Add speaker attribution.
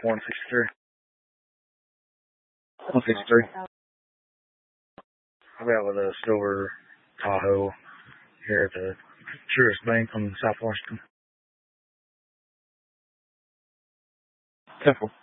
Speaker 1: 163. 163. I've got with a silver Tahoe here at the Truist Bank on South Washington. 10-4.